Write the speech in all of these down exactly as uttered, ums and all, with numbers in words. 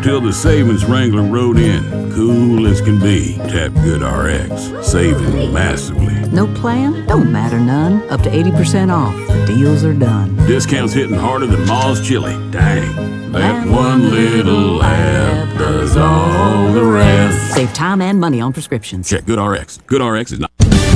till the savings Wrangler rode in. Cool as can be. Tap GoodRx, saving massively. No plan? Don't matter none. Up to eighty percent off. The deals are done. Discounts hitting harder than Ma's chili. Dang. That one little app does all the rest. Save time and money on prescriptions. Check GoodRx. GoodRx is not...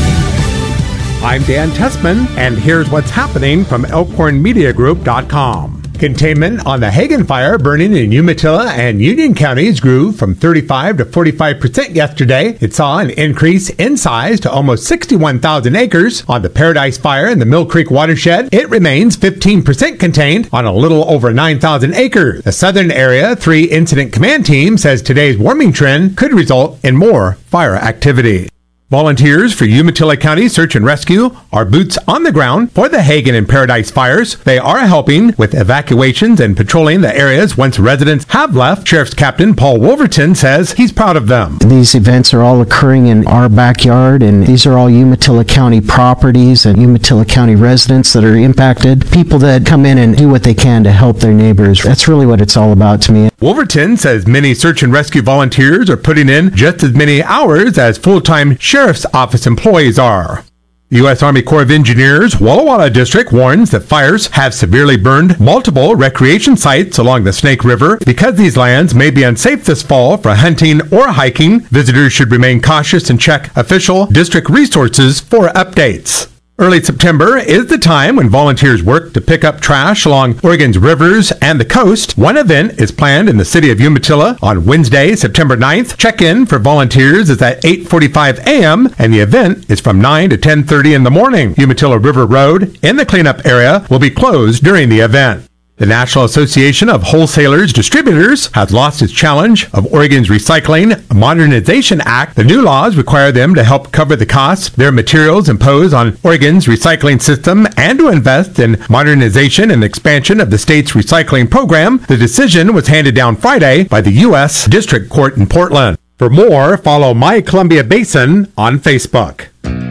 I'm Dan Tessman, and here's what's happening from elkhorn media group dot com. Containment on the Hagen fire burning in Umatilla and Union counties grew from thirty-five to forty-five percent yesterday. It saw an increase in size to almost sixty-one thousand acres. On the Paradise fire in the Mill Creek watershed, it remains fifteen percent contained on a little over nine thousand acres. The southern area three incident command team says today's warming trend could result in more fire activity. Volunteers for Umatilla County Search and Rescue are boots on the ground for the Hagen and Paradise fires. They are helping with evacuations and patrolling the areas once residents have left. Sheriff's Captain Paul Wolverton says he's proud of them. These events are all occurring in our backyard, and these are all Umatilla County properties and Umatilla County residents that are impacted, people that come in and do what they can to help their neighbors. That's really what it's all about to me. Wolverton says many search and rescue volunteers are putting in just as many hours as full-time Sheriff's Office employees are. The U S Army Corps of Engineers Walla Walla District warns that fires have severely burned multiple recreation sites along the Snake River. Because these lands may be unsafe this fall for hunting or hiking, visitors should remain cautious and check official district resources for updates. Early September is the time when volunteers work to pick up trash along Oregon's rivers and the coast. One event is planned in the city of Umatilla on Wednesday, September ninth. Check-in for volunteers is at eight forty-five a.m. and the event is from nine to ten thirty in the morning. Umatilla River Road in the cleanup area will be closed during the event. The National Association of Wholesalers Distributors has lost its challenge of Oregon's Recycling Modernization Act. The new laws require them to help cover the costs their materials impose on Oregon's recycling system and to invest in modernization and expansion of the state's recycling program. The decision was handed down Friday by the U S District Court in Portland. For more, follow My Columbia Basin on Facebook.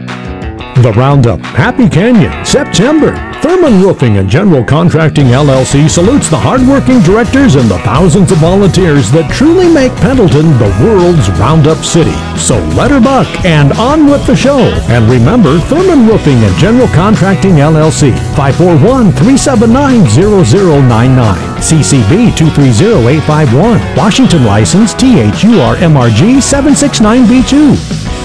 The Roundup, Happy Canyon, September. Thurman Roofing and General Contracting L L C salutes the hardworking directors and the thousands of volunteers that truly make Pendleton the world's Roundup city. So let her buck and on with the show. And remember, Thurman Roofing and General Contracting L L C, five four one, three seven nine, zero zero nine nine. C C B two three zero eight five one. Washington license T H U R M R G seven six nine B two.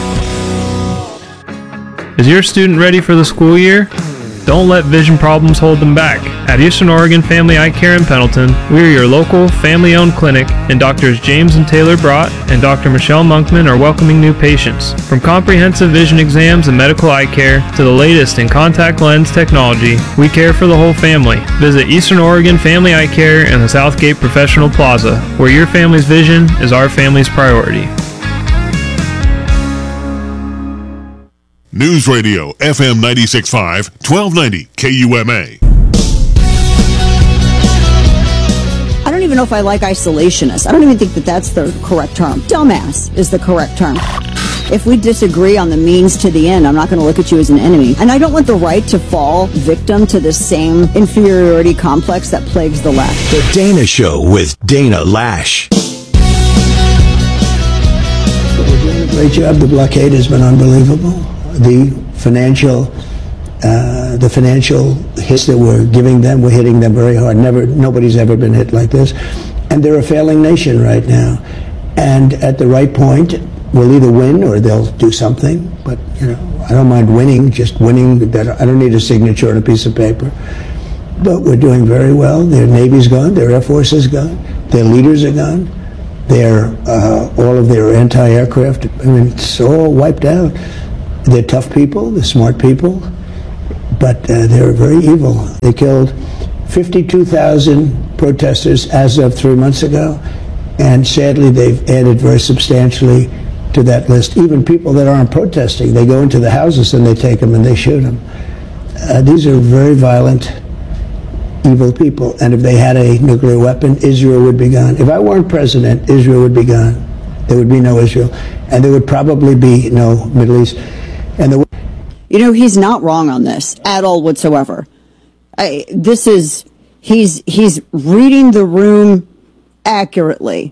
Is your student ready for the school year? Don't let vision problems hold them back. At Eastern Oregon Family Eye Care in Pendleton, we are your local, family-owned clinic, and Doctors James and Taylor Brott and Doctor Michelle Monkman are welcoming new patients. From comprehensive vision exams and medical eye care to the latest in contact lens technology, we care for the whole family. Visit Eastern Oregon Family Eye Care in the Southgate Professional Plaza, where your family's vision is our family's priority. News Radio, F M ninety-six point five, twelve ninety K U M A. I don't even know if I like isolationists. I don't even think that that's the correct term. Dumbass is the correct term. If we disagree on the means to the end, I'm not going to look at you as an enemy. And I don't want the right to fall victim to the same inferiority complex that plagues the left. The Dana Show with Dana Lash. We're doing a great job. The blockade has been unbelievable. The financial, uh, the financial hits that we're giving them, we're hitting them very hard. Never, nobody's ever been hit like this, and they're a failing nation right now. And at the right point, we'll either win or they'll do something. But you know, I don't mind winning. Just winning. I don't need a signature on a piece of paper. But we're doing very well. Their Navy's gone. Their Air Force is gone. Their leaders are gone. Their uh, all of their anti-aircraft. I mean, it's all wiped out. They're tough people, they're smart people, but uh, they're very evil. They killed fifty-two thousand protesters as of three months ago, and sadly they've added very substantially to that list. Even people that aren't protesting, they go into the houses and they take them and they shoot them. Uh, these are very violent, evil people, and if they had a nuclear weapon, Israel would be gone. If I weren't president, Israel would be gone. There would be no Israel, and there would probably be no Middle East. And the You know, he's not wrong on this at all whatsoever. I, this is, he's, he's reading the room accurately.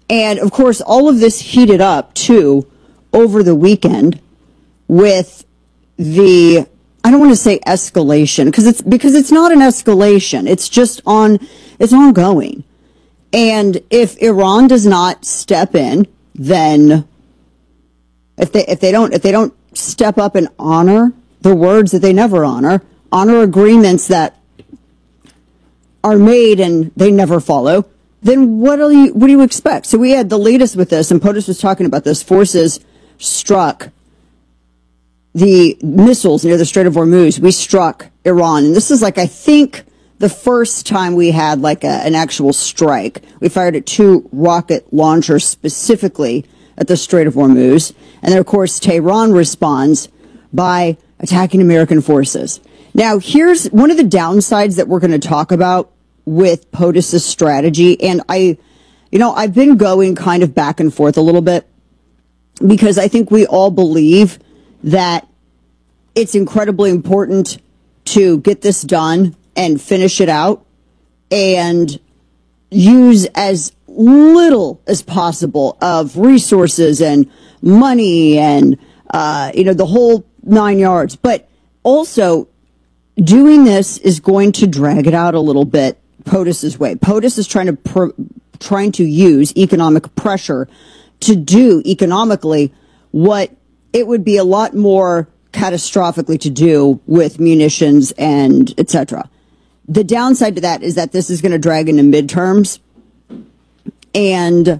And of course, all of this heated up too over the weekend with the, I don't want to say escalation, because it's because it's not an escalation. It's just on, it's ongoing. And if Iran does not step in, then if they if they don't if they don't step up and honor the words that they never honor, honor agreements that are made and they never follow, then what do you what do you expect? So we had the latest with this, and POTUS was talking about this. Forces struck the missiles near the Strait of Hormuz. We struck Iran, and this is like, I think, the first time we had like a, an actual strike. We fired at two rocket launchers specifically at the Strait of Hormuz, and then of course Tehran responds by attacking American forces. Now, here's one of the downsides that we're going to talk about with POTUS's strategy, and I, you know, I've been going kind of back and forth a little bit because I think we all believe that it's incredibly important to get this done and finish it out and use as little as possible of resources and money and, uh, you know, the whole nine yards. But also, doing this is going to drag it out a little bit POTUS's way. POTUS is trying to pr- trying to use economic pressure to do economically what it would be a lot more catastrophically to do with munitions and et cetera. The downside to that is that this is going to drag into midterms, and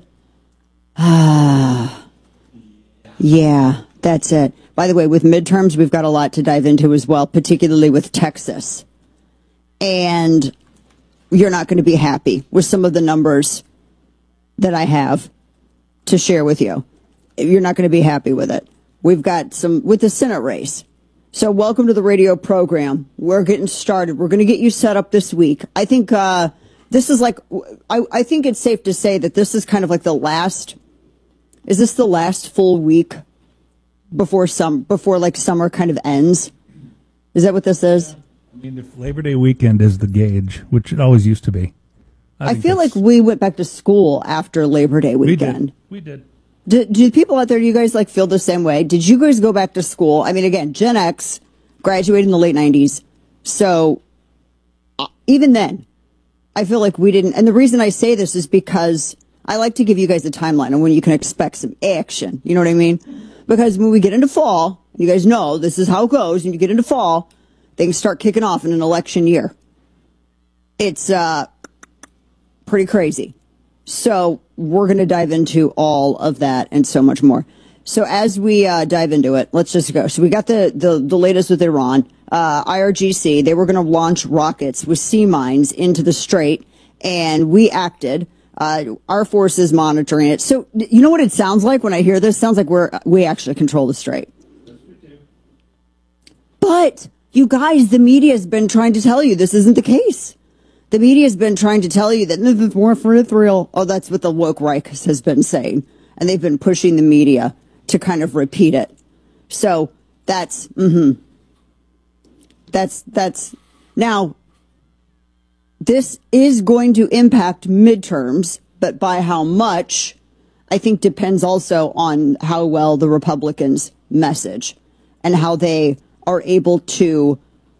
ah, uh, yeah, that's it. By the way, with midterms, we've got a lot to dive into as well, particularly with Texas. And you're not going to be happy with some of the numbers that I have to share with you. You're not going to be happy with it. We've got some with the Senate race. So welcome to the radio program. We're getting started. We're going to get you set up this week. I think uh, this is like, I, I think it's safe to say that this is kind of like the last, is this the last full week before some, before like summer kind of ends? Is that what this is? I mean, if Labor Day weekend is the gauge, which it always used to be. I, I feel like we went back to school after Labor Day weekend. We did. We did. Do, do people out there, do you guys like feel the same way? Did you guys go back to school? I mean, again, Gen X graduated in the late nineties. So uh, even then, I feel like we didn't. And the reason I say this is because I like to give you guys a timeline on when you can expect some action. You know what I mean? Because when we get into fall, you guys know this is how it goes. When you get into fall, things start kicking off in an election year. It's uh, pretty crazy. So we're going to dive into all of that and so much more. So as we uh, dive into it, let's just go. So we got the, the, the latest with Iran. Uh, I R G C, they were going to launch rockets with sea mines into the Strait, and we acted. Uh, our forces monitoring it. So you know what it sounds like when I hear this? It sounds like we're we actually control the Strait. But you guys, the media has been trying to tell you this isn't the case. The media has been trying to tell you that the war for Israel. Oh, that's what the woke right has been saying. And they've been pushing the media to kind of repeat it. So that's, mm-hmm. That's, that's, now, this is going to impact midterms, but by how much, I think depends also on how well the Republicans message and how they are able to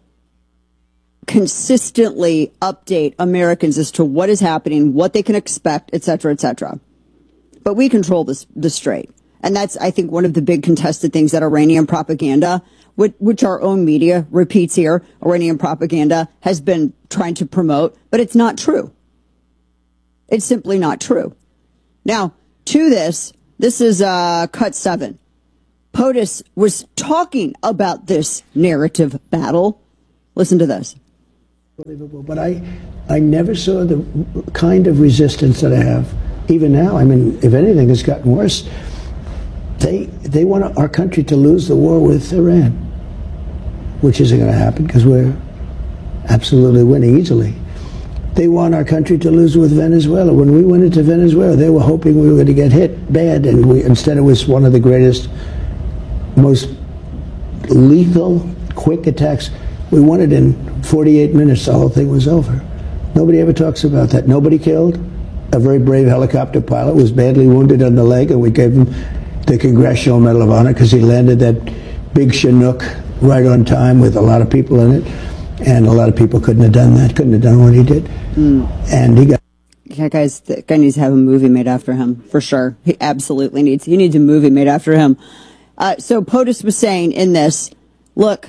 consistently update Americans as to what is happening, what they can expect, et cetera, et cetera. But we control this, the Strait. And that's, I think, one of the big contested things that Iranian propaganda, which, which our own media repeats here, Iranian propaganda has been trying to promote, but it's not true. It's simply not true. Now, to this, this is uh, cut seven. POTUS was talking about this narrative battle. Listen to this. Unbelievable, but I, I never saw the kind of resistance that I have. Even now, I mean, if anything, it's gotten worse. They, they want our country to lose the war with Iran, which isn't going to happen because we're absolutely winning easily. They want our country to lose with Venezuela. When we went into Venezuela, they were hoping we were going to get hit bad, and we, instead it was one of the greatest, most lethal, quick attacks. We won it in forty-eight minutes. The whole thing was over. Nobody ever talks about that. Nobody killed, a very brave helicopter pilot, was badly wounded on the leg, and we gave him the Congressional Medal of Honor because he landed that big Chinook right on time with a lot of people in it, and a lot of people couldn't have done that, couldn't have done what he did. Mm. And he got... Yeah, guys, that guy needs to have a movie made after him, for sure. He absolutely needs, he needs a movie made after him. Uh, so POTUS was saying in this, look,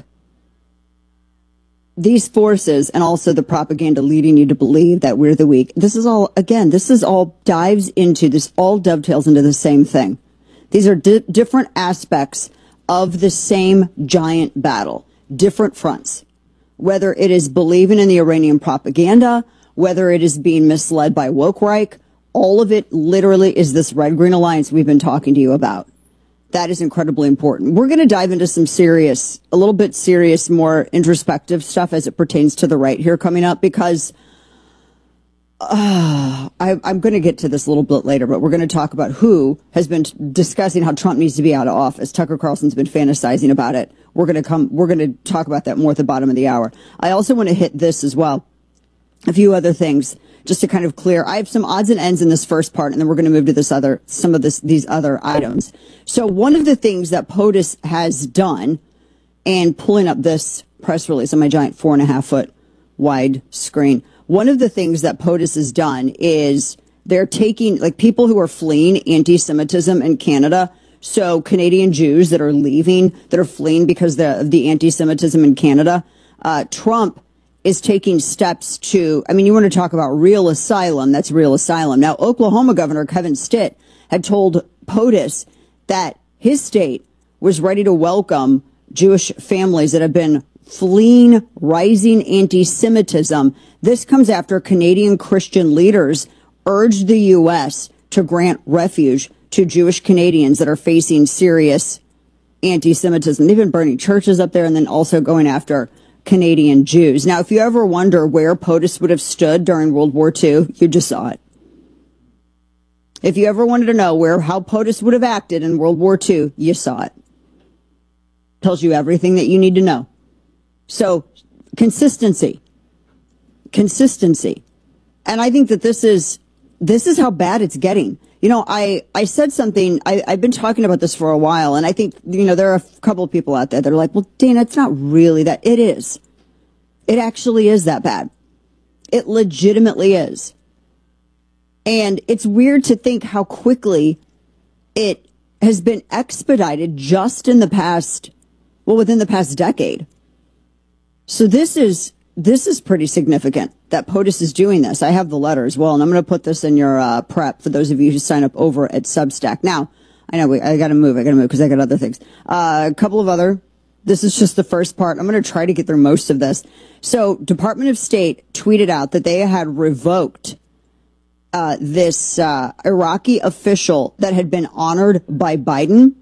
these forces and also the propaganda leading you to believe that we're the weak, this is all, again, this is all dives into, this all dovetails into the same thing. These are di- different aspects of the same giant battle, different fronts. Whether it is believing in the Iranian propaganda, whether it is being misled by woke Reich, all of it literally is this red-green alliance we've been talking to you about. That is incredibly important. We're going to dive into some serious, a little bit serious, more introspective stuff as it pertains to the right here coming up, because uh, I, I'm going to get to this a little bit later, but we're going to talk about who has been discussing how Trump needs to be out of office. Tucker Carlson's been fantasizing about it. We're going to come, we're going to talk about that more at the bottom of the hour. I also want to hit this as well. A few other things just to kind of clear. I have some odds and ends in this first part, and then we're going to move to this other, some of this, these other items. So one of the things that POTUS has done, and pulling up this press release on my giant four and a half foot wide screen, one of the things that POTUS has done is they're taking, like, people who are fleeing anti-Semitism in Canada. So Canadian Jews that are leaving, that are fleeing because of the anti-Semitism in Canada, uh, Trump is taking steps to, I mean, you want to talk about real asylum, that's real asylum. Now, Oklahoma Governor Kevin Stitt had told POTUS that his state was ready to welcome Jewish families that have been fleeing rising anti-Semitism. This comes after Canadian Christian leaders urged the U S to grant refuge to Jewish Canadians that are facing serious anti-Semitism. They've been burning churches up there and then also going after Canadian Jews. Now, if you ever wonder where POTUS would have stood during World War Two, you just saw it. If you ever wanted to know where how POTUS would have acted in World War Two, you saw it. Tells you everything that you need to know. So, consistency. Consistency. And I think that this is this is how bad it's getting. You know, I, I said something, I, I've been talking about this for a while, and I think, you know, there are a couple of people out there that are like, well, Dana, it's not really that. It is. It actually is that bad. It legitimately is. And it's weird to think how quickly it has been expedited just in the past, well, within the past decade. So this is, this is pretty significant that POTUS is doing this. I have the letter as well, and I'm going to put this in your uh, prep for those of you who sign up over at Substack. Now, I know we, I got to move. I got to move because I got other things. Uh, a couple of other. This is just the first part. I'm going to try to get through most of this. So, Department of State tweeted out that they had revoked uh, this uh, Iraqi official that had been honored by Biden,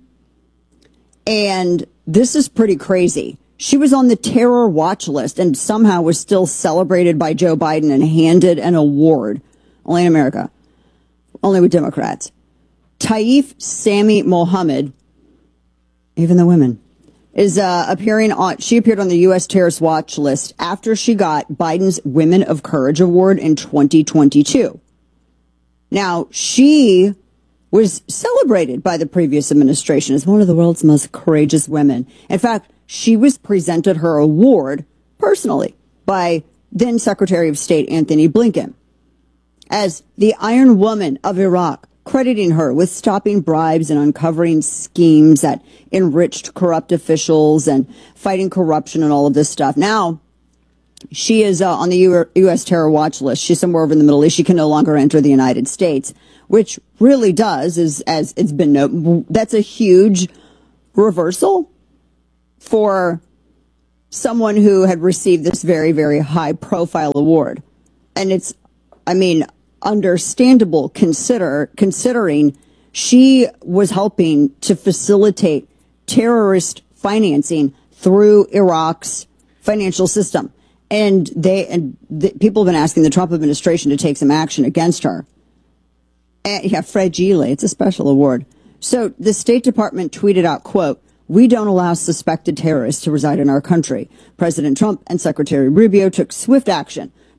and this is pretty crazy. She was on the terror watch list and somehow was still celebrated by Joe Biden and handed an award. Only in America. Only with Democrats. Taif Sami Mohammed, even the women, is uh, appearing on, she appeared on the U S terrorist watch list after she got Biden's Women of Courage Award in twenty twenty-two. Now, she was celebrated by the previous administration as one of the world's most courageous women. In fact, she was presented her award personally by then Secretary of State Anthony Blinken as the Iron Woman of Iraq, crediting her with stopping bribes and uncovering schemes that enriched corrupt officials and fighting corruption and all of this stuff. Now, she is uh, on the U- U.S. terror watch list. She's somewhere over in the Middle East. She can no longer enter the United States, which really does, is as it's been noted, that's a huge reversal for someone who had received this very, very high profile award. And it's, I mean, understandable consider considering she was helping to facilitate terrorist financing through Iraq's financial system. And they and the, people have been asking the Trump administration to take some action against her. And, yeah, fragile. It's a special award. So the State Department tweeted out, quote, "We don't allow suspected terrorists to reside in our country. President Trump and Secretary Rubio took swift action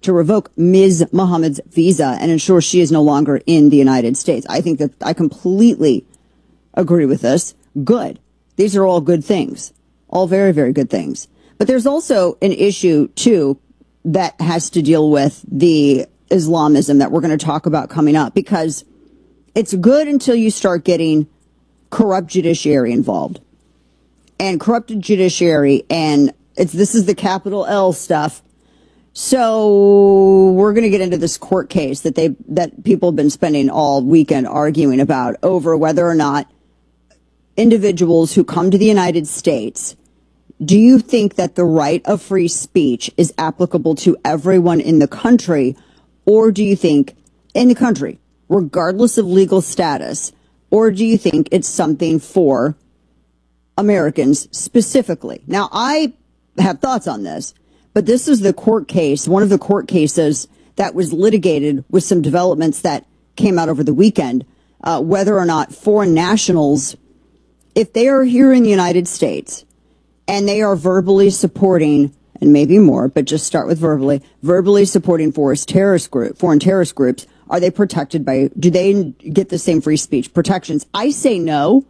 to revoke Miz Mohammed's visa and ensure she is no longer in the United States. I think that I completely agree with this. Good. These are all good things. All very, very good things. But there's also an issue, too, that has to deal with the Islamism that we're going to talk about coming up, because it's good until you start getting corrupt judiciary involved. And corrupted judiciary, and it's this is the capital L stuff. So we're going to get into this court case that they that people have been spending all weekend arguing about over whether or not individuals who come to the United States, do you think that the right of free speech is applicable to everyone in the country, or do you think in the country, regardless of legal status, or do you think it's something for Americans specifically? Now, I have thoughts on this, but this is the court case, one of the court cases that was litigated with some developments that came out over the weekend, uh, whether or not foreign nationals, if they are here in the United States and they are verbally supporting, and maybe more, but just start with verbally, verbally supporting forest terrorist group, foreign terrorist groups, are they protected by, do they get the same free speech protections? I say no,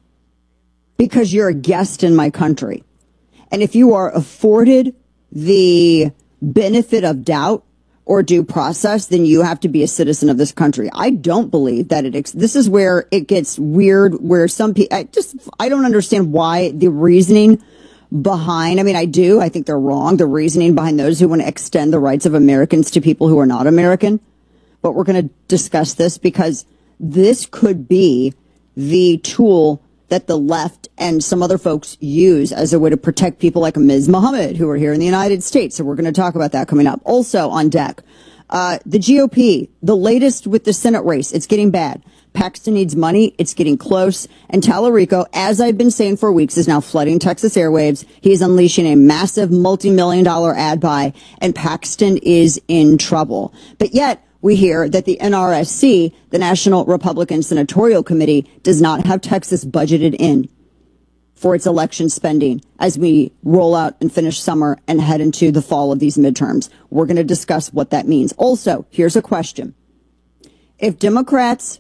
because you're a guest in my country. And if you are afforded the benefit of doubt or due process, then you have to be a citizen of this country. I don't believe that it, ex- this is where it gets weird, where some people, I just, I don't understand why the reasoning behind, I mean, I do, I think they're wrong, the reasoning behind those who want to extend the rights of Americans to people who are not American. But we're going to discuss this because this could be the tool that the left and some other folks use as a way to protect people like Miz Mohammed, who are here in the United States. So we're going to talk about that coming up. Also on deck, uh, the G O P, the latest with the Senate race, it's getting bad. Paxton needs money. It's getting close. And Tallarico, as I've been saying for weeks, is now flooding Texas airwaves. He is unleashing a massive multi-million dollar ad buy, and Paxton is in trouble. But yet, we hear that the N R S C, the National Republican Senatorial Committee, does not have Texas budgeted in for its election spending as we roll out and finish summer and head into the fall of these midterms. We're going to discuss what that means. Also, here's a question. If Democrats,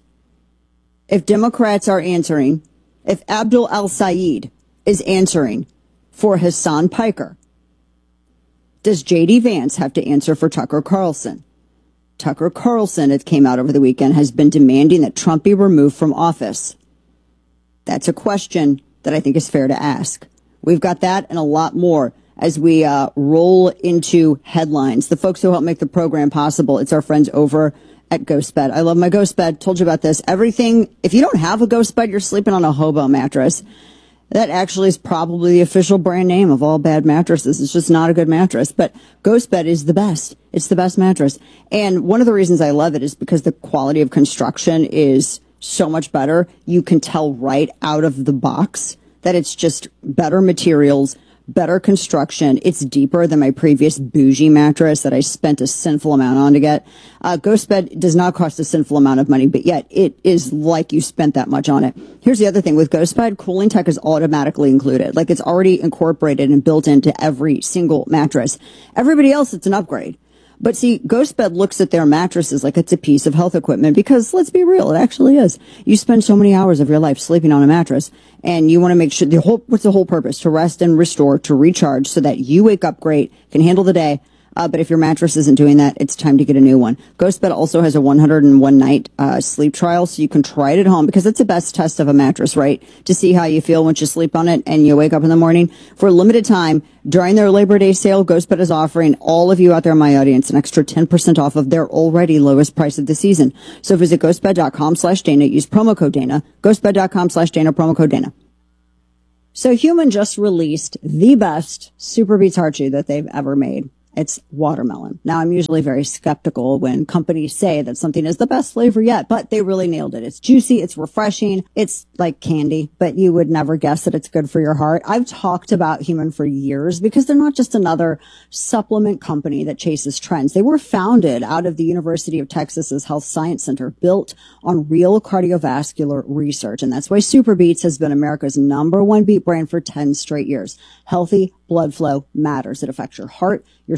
if Democrats are answering, if Abdul El-Sayed is answering for Hassan Piker, does J D Vance have to answer for Tucker Carlson? Tucker Carlson, it came out over the weekend, has been demanding that Trump be removed from office. That's a question that I think is fair to ask. We've got that and a lot more as we uh, roll into headlines. The folks who help make the program possible, it's our friends over at GhostBed. I love my GhostBed. Told you about this. Everything, if you don't have a GhostBed, you're sleeping on a hobo mattress. That actually is probably the official brand name of all bad mattresses. It's just not a good mattress. But GhostBed is the best. It's the best mattress. And one of the reasons I love it is because the quality of construction is so much better. You can tell right out of the box that it's just better materials, better construction. It's deeper than my previous bougie mattress that I spent a sinful amount on to get. Uh, GhostBed does not cost a sinful amount of money, but yet it is like you spent that much on it. Here's the other thing with GhostBed, cooling tech is automatically included. Like it's already incorporated and built into every single mattress. Everybody else, it's an upgrade. But see, GhostBed looks at their mattresses like it's a piece of health equipment because let's be real, it actually is. You spend so many hours of your life sleeping on a mattress and you want to make sure the whole, what's the whole purpose? To rest and restore, to recharge so that you wake up great, can handle the day. Uh, but if your mattress isn't doing that, it's time to get a new one. GhostBed also has a one hundred one night uh, sleep trial, so you can try it at home because it's the best test of a mattress, right? To see how you feel once you sleep on it and you wake up in the morning. For a limited time, during their Labor Day sale, GhostBed is offering all of you out there in my audience an extra ten percent off of their already lowest price of the season. So visit ghostbed.com slash Dana. Use promo code Dana. Ghostbed.com slash Dana. Promo code Dana. So Human just released the best Super Beats Heart Chew that they've ever made. It's watermelon. Now, I'm usually very skeptical when companies say that something is the best flavor yet, but they really nailed it. It's juicy. It's refreshing. It's like candy, but you would never guess that it's good for your heart. I've talked about Human for years because they're not just another supplement company that chases trends. They were founded out of the University of Texas's Health Science Center, built on real cardiovascular research. And that's why Super Beats has been America's number one beat brand for ten straight years. Healthy blood flow matters. It affects your heart, your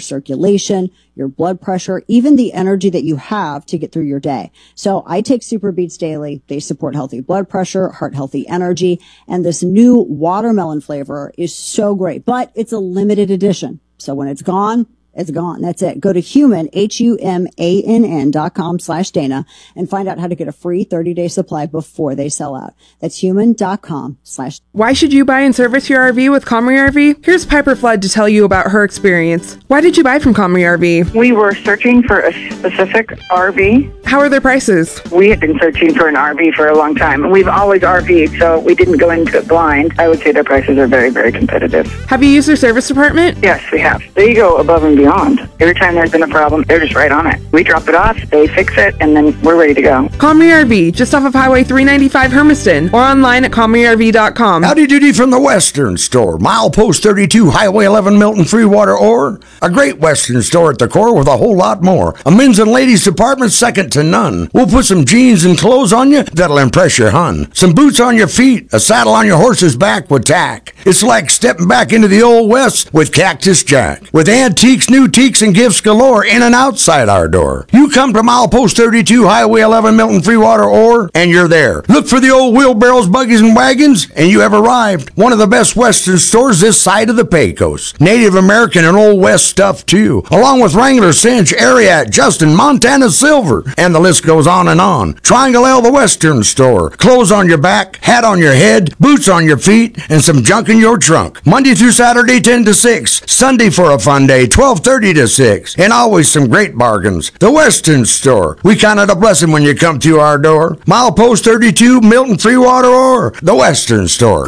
circulation, your blood pressure, even the energy that you have to get through your day. So I take Super Beets daily. They support healthy blood pressure, heart healthy energy, and this new watermelon flavor is so great, but it's a limited edition. So when it's gone, it's gone. That's it. Go to human, H U M A N N dot com slash Dana and find out how to get a free thirty day supply before they sell out. That's human dot com slash. Why should you buy and service your R V with Comrie R V? Here's Piper Flood to tell you about her experience. Why did you buy from Comrie R V? We were searching for a specific R V. How are their prices? We had been searching for an R V for a long time, and we've always R V'd, so we didn't go into it blind. I would say their prices are very, very competitive. Have you used their service department? Yes, we have. They go above and beyond. Every time there's been a problem, they're just right on it. We drop it off, they fix it, and then we're ready to go. Comrie R V, just off of Highway three ninety-five Hermiston, or online at comrie r v dot com. Howdy doody from the Western Store. Milepost thirty-two, Highway eleven, Milton Freewater Ore. A great Western store at the core with a whole lot more. A men's and ladies department second to none. We'll put some jeans and clothes on you that'll impress your hun. Some boots on your feet, a saddle on your horse's back with tack. It's like stepping back into the old West with Cactus Jack. With antiques, new teaks, and gifts galore in and outside our door. You come to Milepost thirty-two, Highway eleven, Milton Freewater Ore, and you're there. Look for the old wheelbarrows, buggies, and wagons, and you have arrived. One of the best Western stores this side of the Pecos. Native American and Old West stuff, too. Along with Wrangler, Cinch, Ariat, Justin, Montana Silver, and the list goes on and on. Triangle L, the Western Store. Clothes on your back, hat on your head, boots on your feet, and some junk in your trunk. Monday through Saturday, ten to six. Sunday for a fun day, twelve thirty to six. And always some great bargains. The Western Store. We count it a blessing when you come through our door. Milepost thirty-two, Milton Freewater Ore. The Western Store.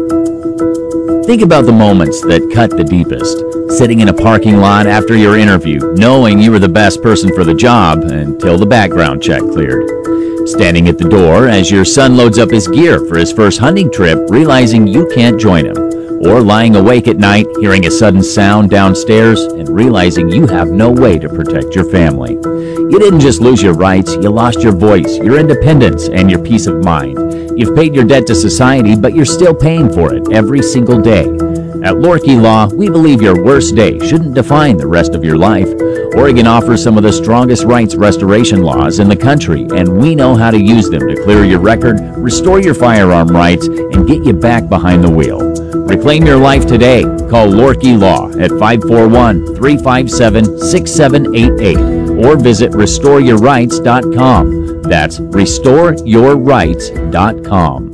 Think about the moments that cut the deepest. Sitting in a parking lot after your interview, knowing you were the best person for the job until the background check cleared. Standing at the door as your son loads up his gear for his first hunting trip, realizing you can't join him. Or lying awake at night, hearing a sudden sound downstairs and realizing you have no way to protect your family. You didn't just lose your rights, you lost your voice, your independence, and your peace of mind. You've paid your debt to society, but you're still paying for it every single day. At Lorkey Law, we believe your worst day shouldn't define the rest of your life. Oregon offers some of the strongest rights restoration laws in the country, and we know how to use them to clear your record, restore your firearm rights, and get you back behind the wheel. Reclaim your life today. Call Lorkey Law at five four one, three five seven, six seven eight eight or visit restore your rights dot com. That's restore your rights dot com.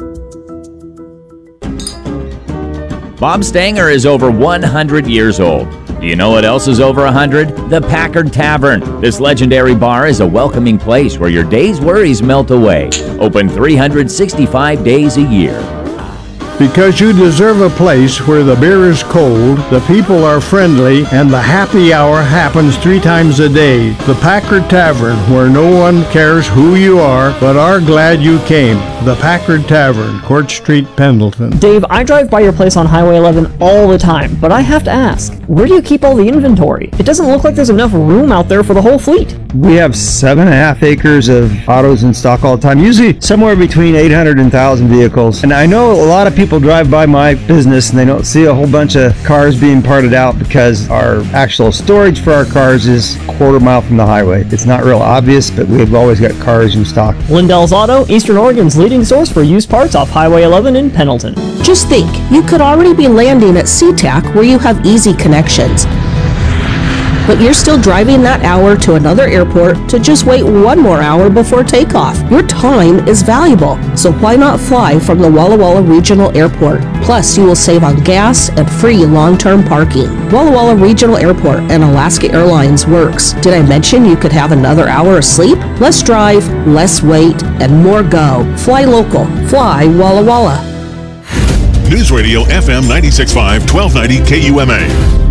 Bob Stanger is over one hundred years old. Do you know what else is over one hundred? The Packard Tavern. This legendary bar is a welcoming place where your day's worries melt away. Open three hundred sixty-five days a year. Because you deserve a place where the beer is cold, the people are friendly, and the happy hour happens three times a day. The Packard Tavern, where no one cares who you are, but are glad you came. The Packard Tavern, Court Street, Pendleton. Dave, I drive by your place on Highway eleven all the time, but I have to ask, where do you keep all the inventory? It doesn't look like there's enough room out there for the whole fleet. We have seven and a half acres of autos in stock all the time, usually somewhere between eight hundred and one thousand vehicles. And I know a lot of people drive by my business and they don't see a whole bunch of cars being parted out because our actual storage for our cars is a quarter mile from the highway. It's not real obvious, but we've always got cars in stock. Lindell's Auto, Eastern Oregon's leading source for used parts off Highway eleven in Pendleton. Just think, you could already be landing at SeaTac where you have easy connections. But you're still driving that hour to another airport to just wait one more hour before takeoff. Your time is valuable, so why not fly from the Walla Walla Regional Airport? Plus, you will save on gas and free long-term parking. Walla Walla Regional Airport and Alaska Airlines works. Did I mention you could have another hour of sleep? Less drive, less wait, and more go. Fly local. Fly Walla Walla. News Radio F M ninety-six point five, twelve ninety K U M A.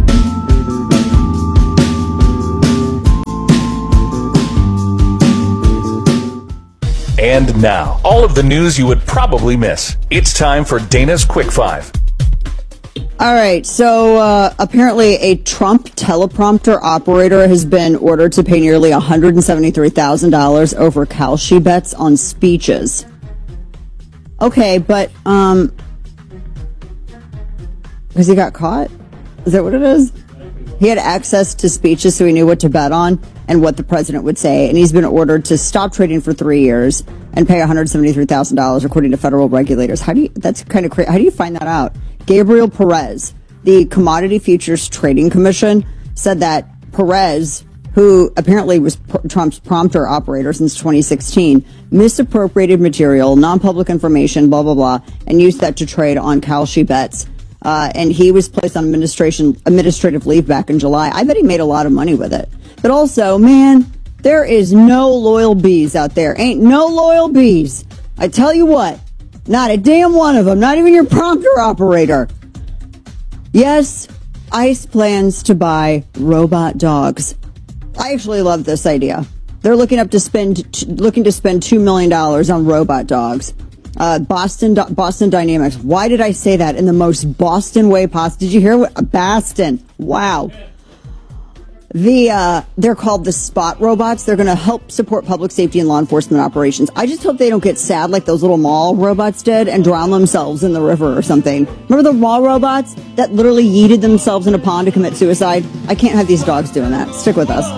And now, all of the news you would probably miss. It's time for Dana's Quick Five. All right, so uh, apparently a Trump teleprompter operator has been ordered to pay nearly one hundred seventy-three thousand dollars over Kalshi bets on speeches. Okay, but, um, because he got caught? Is that what it is? He had access to speeches, so he knew what to bet on and what the president would say. And he's been ordered to stop trading for three years and pay one hundred seventy-three thousand dollars, according to federal regulators. How do you, that's kind of crazy. How do you find that out? Gabriel Perez, the Commodity Futures Trading Commission, said that Perez, who apparently was Trump's prompter operator since twenty sixteen, misappropriated material, non-public information, blah, blah, blah, and used that to trade on Kalshi bets. Uh, and he was placed on administration administrative leave back in July. I bet he made a lot of money with it. But also, man, there is no loyal bees out there. Ain't no loyal bees. I tell you what, not a damn one of them, not even your prompter operator. Yes, ICE plans to buy robot dogs. I actually love this idea. They're looking up to spend, looking to spend two million dollars on robot dogs. Uh, Boston, Boston Dynamics. Why did I say that in the most Boston way possible? Did you hear what? Boston. Wow. The, uh, they're called the Spot robots. They're going to help support public safety and law enforcement operations. I just hope they don't get sad like those little mall robots did and drown themselves in the river or something. Remember the mall robots that literally yeeted themselves in a pond to commit suicide? I can't have these dogs doing that. Stick with us.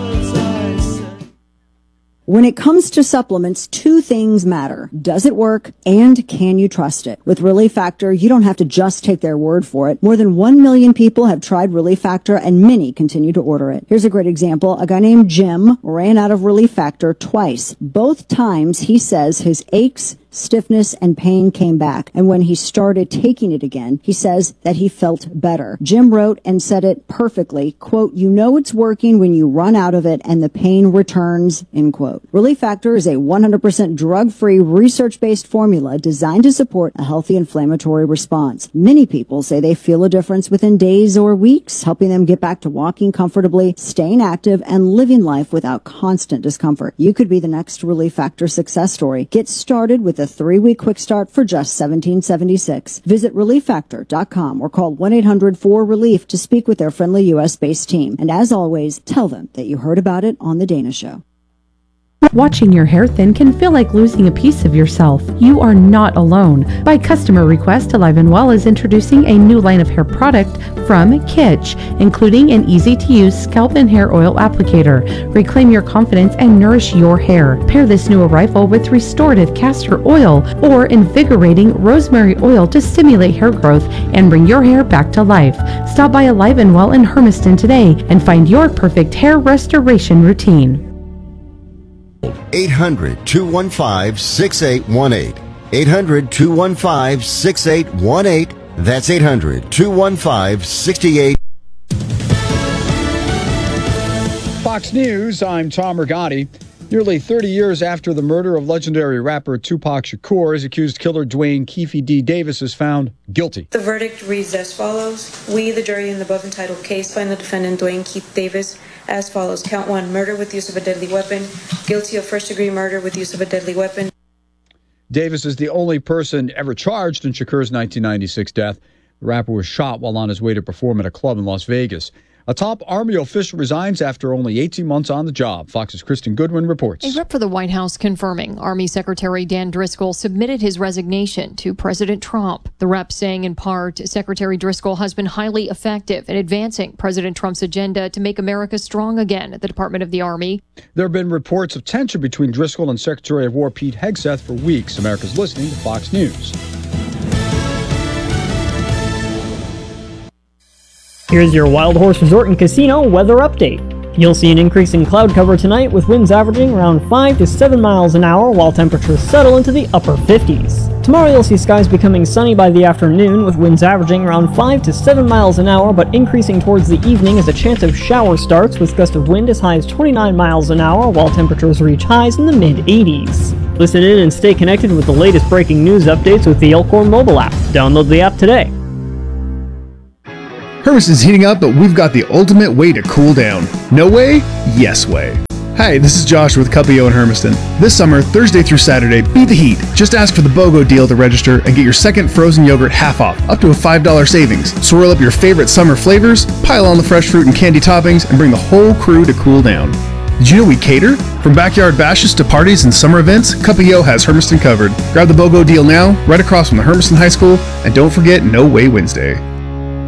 When it comes to supplements, two things matter. Does it work and can you trust it? With Relief Factor, you don't have to just take their word for it. More than one million people have tried Relief Factor and many continue to order it. Here's a great example. A guy named Jim ran out of Relief Factor twice. Both times he says his aches, stiffness, and pain came back. And when he started taking it again, he says that he felt better. Jim wrote and said it perfectly, quote, "You know it's working when you run out of it and the pain returns," end quote. Relief Factor is a one hundred percent drug-free, research-based formula designed to support a healthy inflammatory response. Many people say they feel a difference within days or weeks, helping them get back to walking comfortably, staying active, and living life without constant discomfort. You could be the next Relief Factor success story. Get started with a three-week quick start for just seventeen seventy-six. Visit relief factor dot com or call one eight hundred four relief to speak with their friendly U S-based team. And as always, tell them that you heard about it on The Dana Show. Watching your hair thin can feel like losing a piece of yourself. You are not alone. By customer request, Alive and Well is introducing a new line of hair product from Kitsch, including an easy-to-use scalp and hair oil applicator. Reclaim your confidence and nourish your hair. Pair this new arrival with restorative castor oil or invigorating rosemary oil to stimulate hair growth and bring your hair back to life. Stop by Alive and Well in Hermiston today and find your perfect hair restoration routine. eight hundred two one five six eight one eight. eight hundred two one five six eight one eight. That's eight hundred two one five six eight. Fox News, I'm Tom Rigotti. Nearly thirty years after the murder of legendary rapper Tupac Shakur, his accused killer Dwayne Keefe D. Davis is found guilty. The verdict reads as follows. We, the jury in the above entitled case, find the defendant Dwayne Keefe Davis as follows. Count one, murder with use of a deadly weapon. Guilty of first-degree murder with use of a deadly weapon. Davis is the only person ever charged in Shakur's nineteen ninety-six death. The rapper was shot while on his way to perform at a club in Las Vegas. A top Army official resigns after only eighteen months on the job. Fox's Kristen Goodwin reports. A rep for the White House confirming Army Secretary Dan Driscoll submitted his resignation to President Trump. The rep saying in part, Secretary Driscoll has been highly effective in advancing President Trump's agenda to make America strong again at the Department of the Army. There have been reports of tension between Driscoll and Secretary of War Pete Hegseth for weeks. America's listening to Fox News. Here's your Wild Horse Resort and Casino weather update. You'll see an increase in cloud cover tonight with winds averaging around five to seven miles an hour while temperatures settle into the upper fifties. Tomorrow you'll see skies becoming sunny by the afternoon with winds averaging around five to seven miles an hour but increasing towards the evening as a chance of shower starts with gusts of wind as high as twenty-nine miles an hour while temperatures reach highs in the mid eighties. Listen in and stay connected with the latest breaking news updates with the Elkhorn mobile app. Download the app today. Hermiston's heating up, but we've got the ultimate way to cool down. No way? Yes way. Hi, this is Josh with Cupio in Hermiston. This summer, Thursday through Saturday, beat the heat. Just ask for the BOGO deal to register and get your second frozen yogurt half off, up to a five dollars savings. Swirl up your favorite summer flavors, pile on the fresh fruit and candy toppings, and bring the whole crew to cool down. Did you know we cater? From backyard bashes to parties and summer events, Cupio has Hermiston covered. Grab the BOGO deal now, right across from the Hermiston High School, and don't forget No Way Wednesday.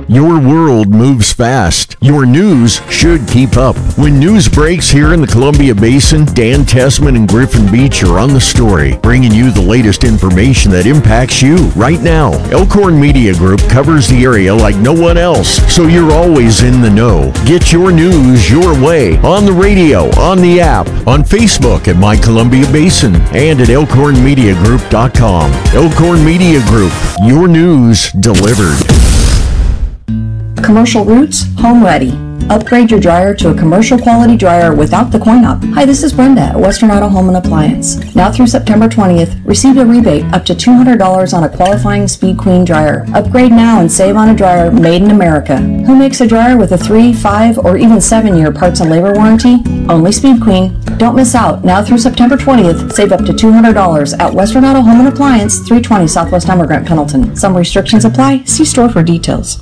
Your world moves fast. Your news should keep up. When news breaks here in the Columbia Basin, Dan Tessman and Griffin Beach are on the story, bringing you the latest information that impacts you right now. Elkhorn Media Group covers the area like no one else, so you're always in the know. Get your news your way on the radio, on the app, on Facebook at My Columbia Basin, and at elkhorn media group dot com. Elkhorn Media Group, your news delivered. Commercial Roots, home ready. Upgrade your dryer to a commercial quality dryer without the coin-op. Hi, this is Brenda at Western Auto Home and Appliance. Now through September twentieth, receive a rebate up to two hundred dollars on a qualifying Speed Queen dryer. Upgrade now and save on a dryer made in America. Who makes a dryer with a three, five, or even seven-year parts and labor warranty? Only Speed Queen. Don't miss out. Now through September twentieth, save up to two hundred dollars at Western Auto Home and Appliance, three twenty Southwest Emigrant, Pendleton. Some restrictions apply. See store for details.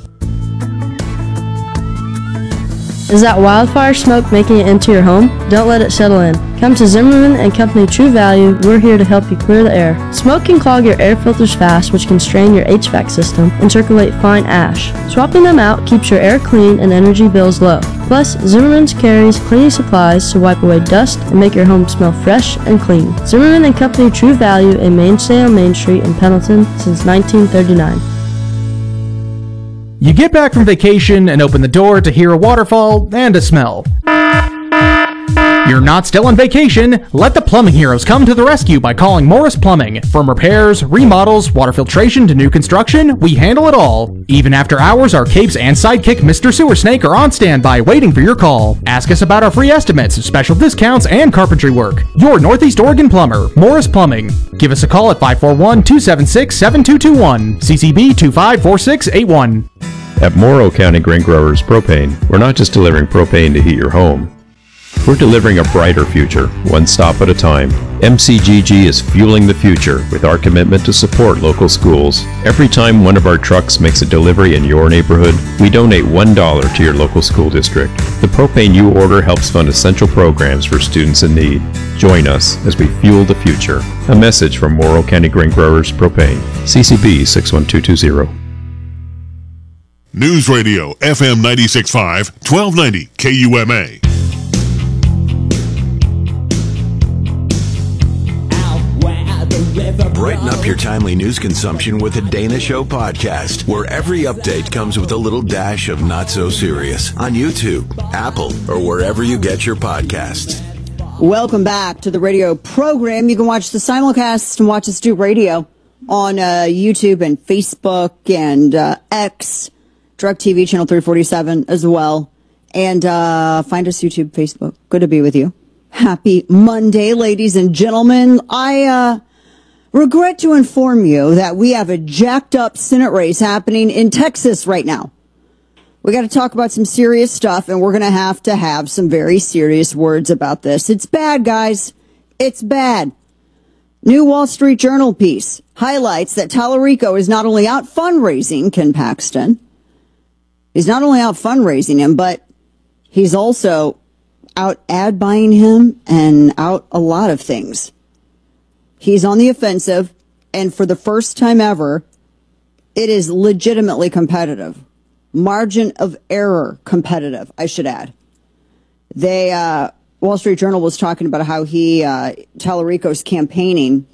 Is that wildfire smoke making it into your home? Don't let it settle in. Come to Zimmerman and Company True Value. We're here to help you clear the air. Smoke can clog your air filters fast, which can strain your H V A C system and circulate fine ash. Swapping them out keeps your air clean and energy bills low. Plus, Zimmerman's carries cleaning supplies to wipe away dust and make your home smell fresh and clean. Zimmerman and Company True Value, a mainstay on Main Street in Pendleton since nineteen thirty-nine. You get back from vacation and open the door to hear a waterfall and a smell. You're not still on vacation. Let the plumbing heroes come to the rescue by calling Morris Plumbing. From repairs, remodels, water filtration to new construction, we handle it all. Even after hours, our capes and sidekick Mister Sewer Snake are on standby waiting for your call. Ask us about our free estimates, special discounts, and carpentry work. Your Northeast Oregon plumber, Morris Plumbing. Give us a call at five four one, two seven six, seven two two one, C C B two five four six eight one. At Morrow County Grain Growers Propane, we're not just delivering propane to heat your home. We're delivering a brighter future, one stop at a time. M C G G is fueling the future with our commitment to support local schools. Every time one of our trucks makes a delivery in your neighborhood, we donate one dollar to your local school district. The propane you order helps fund essential programs for students in need. Join us as we fuel the future. A message from Morrow County Grain Growers Propane, C C B six one two two zero. News Radio F M ninety-six point five, twelve ninety K U M A. Brighten up your timely news consumption with the Dana Show podcast, where every update comes with a little dash of not so serious on YouTube, Apple, or wherever you get your podcasts. Welcome back to the radio program. You can watch the simulcast and watch us do radio on uh, YouTube and Facebook and uh, X, Drug T V channel three forty-seven as well. And uh, find us YouTube, Facebook. Good to be with you. Happy Monday, ladies and gentlemen. I uh, regret to inform you that we have a jacked up Senate race happening in Texas right now. We got to talk about some serious stuff, and we're going to have to have some very serious words about this. It's bad, guys. It's bad. New Wall Street Journal piece highlights that Tallarico is not only out fundraising Ken Paxton, he's not only out fundraising him, but he's also out ad buying him and out a lot of things. He's on the offensive, and for the first time ever, it is legitimately competitive. Margin of error competitive, I should add. They, uh, Wall Street Journal was talking about how he, uh, Tallarico's campaigning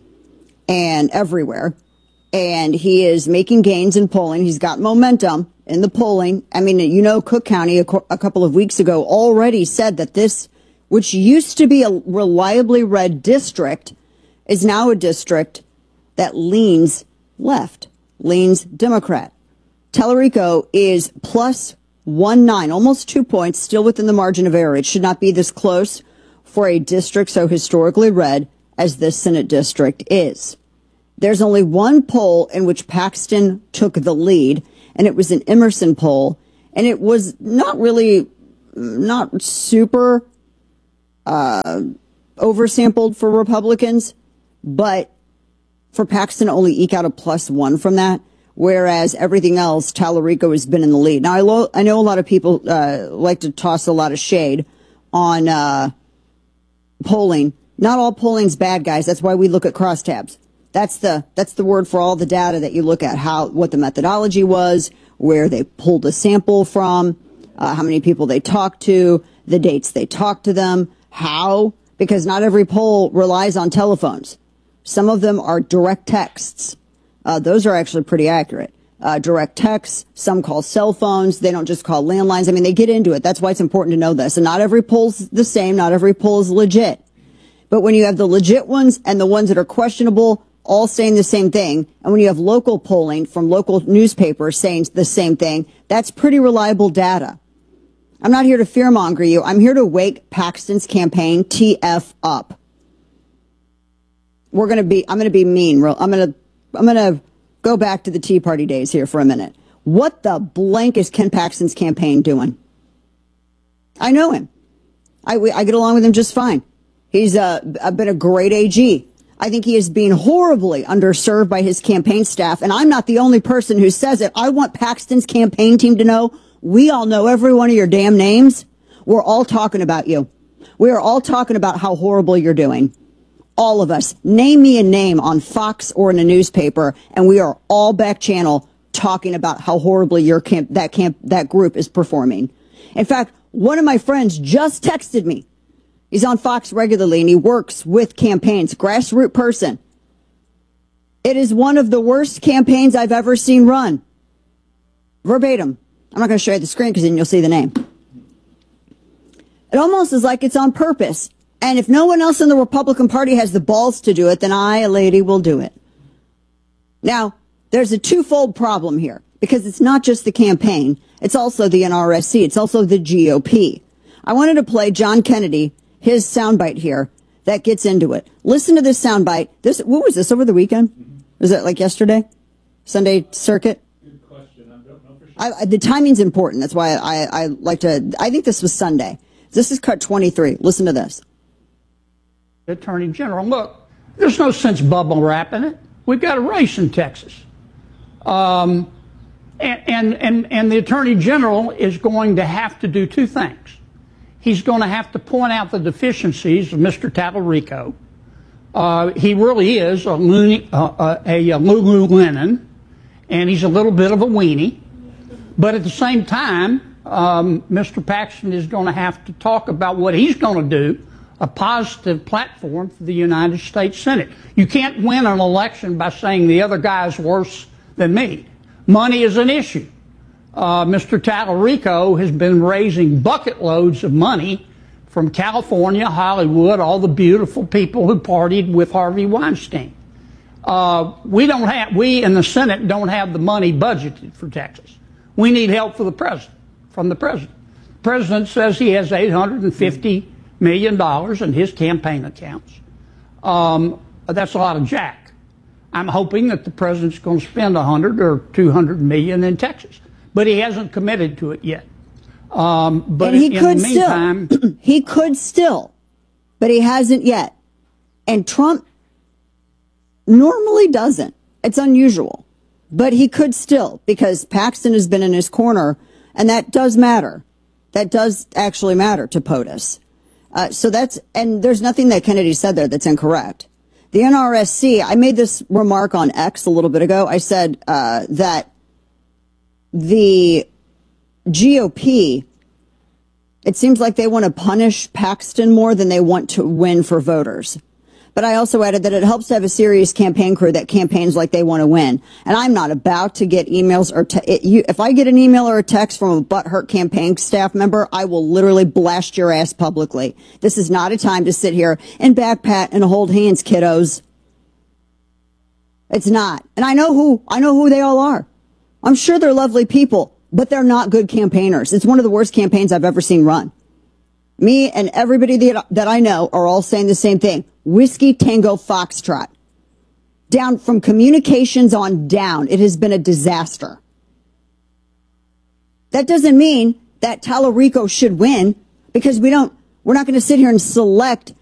and everywhere, and he is making gains in polling. He's got momentum in the polling. I mean, you know, Cook County a, co- a couple of weeks ago already said that this, which used to be a reliably red district, is now a district that leans left, leans Democrat. Tallarico is plus one nine, almost two points, still within the margin of error. It should not be this close for a district so historically red as this Senate district is. There's only one poll in which Paxton took the lead, and it was an Emerson poll, and it was not really, not super uh, oversampled for Republicans, but for Paxton to only eke out a plus one from that, whereas everything else, Tallarico has been in the lead. Now, I, lo- I know a lot of people uh, like to toss a lot of shade on uh, polling. Not all polling's bad, guys. That's why we look at crosstabs. That's the that's the word for all the data that you look at, how what the methodology was, where they pulled a sample from, uh, how many people they talked to, the dates they talked to them, how, because not every poll relies on telephones. Some of them are direct texts. Uh, those are actually pretty accurate. Uh, direct texts, some call cell phones. They don't just call landlines. I mean, they get into it. That's why it's important to know this. And not every poll's the same. Not every poll is legit. But when you have the legit ones and the ones that are questionable, all saying the same thing, and when you have local polling from local newspapers saying the same thing, that's pretty reliable data. I'm not here to fearmonger you. I'm here to wake Paxton's campaign T F up. We're going to be, I'm going to be mean. I'm going to, I'm going to go back to the Tea Party days here for a minute. What the blank is Ken Paxton's campaign doing? I know him. I, I get along with him just fine. He's uh, been a great A G. I think he is being horribly underserved by his campaign staff, and I'm not the only person who says it. I want Paxton's campaign team to know we all know every one of your damn names. We're all talking about you. We are all talking about how horrible you're doing. All of us. Name me a name on Fox or in a newspaper, and we are all back channel talking about how horribly your camp, that camp, that group is performing. In fact, one of my friends just texted me. He's on Fox regularly, and he works with campaigns, grassroots person. It is one of the worst campaigns I've ever seen run. Verbatim. I'm not going to show you the screen because then you'll see the name. It almost is like it's on purpose. And if no one else in the Republican Party has the balls to do it, then I, a lady, will do it. Now, there's a twofold problem here, because it's not just the campaign. It's also the N R S C. It's also the G O P. I wanted to play John Kennedy, his soundbite here, that gets into it. Listen to this soundbite. This, what was this, over the weekend? Mm-hmm. Was it like yesterday? Sunday circuit? Good question. I don't know for sure. I, the timing's important. That's why I, I like to, I think this was Sunday. This is cut twenty-three. Listen to this. Attorney General, look, there's no sense bubble wrapping it. We've got a race in Texas. Um, and, and, and, and the Attorney General is going to have to do two things. He's going to have to point out the deficiencies of Mister Tallarico. Uh, he really is a, loony, uh, a, a Lululemon, and he's a little bit of a weenie. But at the same time, um, Mister Paxton is going to have to talk about what he's going to do, a positive platform for the United States Senate. You can't win an election by saying the other guy's worse than me. Money is an issue. Uh, Mister Tallarico has been raising bucket loads of money from California, Hollywood, all the beautiful people who partied with Harvey Weinstein. Uh, we don't have, we in the Senate don't have the money budgeted for Texas. We need help for the president, from the president. The president says he has eight hundred fifty million dollars in his campaign accounts. Um, that's a lot of jack. I'm hoping that the president's going to spend one hundred or two hundred million in Texas, but he hasn't committed to it yet. Um, but and he in could the meantime, still. He could still, but he hasn't yet. And Trump normally doesn't. It's unusual, but he could still, because Paxton has been in his corner, and that does matter. That does actually matter to POTUS. Uh, so that's, and there's nothing that Kennedy said there that's incorrect. The N R S C, I made this remark on X a little bit ago. I said uh, that the G O P, it seems like they want to punish Paxton more than they want to win for voters. But I also added that it helps to have a serious campaign crew that campaigns like they want to win. And I'm not about to get emails or te- it, you, if I get an email or a text from a butthurt campaign staff member, I will literally blast your ass publicly. This is not a time to sit here and backpat and hold hands, kiddos. It's not. And I know who, I know who they all are. I'm sure they're lovely people, but they're not good campaigners. It's one of the worst campaigns I've ever seen run. Me and everybody that, that I know are all saying the same thing. Whiskey Tango Foxtrot. Down from communications on down, it has been a disaster. That doesn't mean that Tallarico should win, because we don't, we're not going to sit here and select